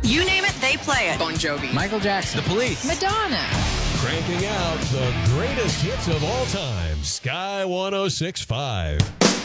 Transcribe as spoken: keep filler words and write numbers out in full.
You name it, they play it. Bon Jovi. Michael Jackson. The Police. Madonna. Cranking out the greatest hits of all time. Sky one oh six point five.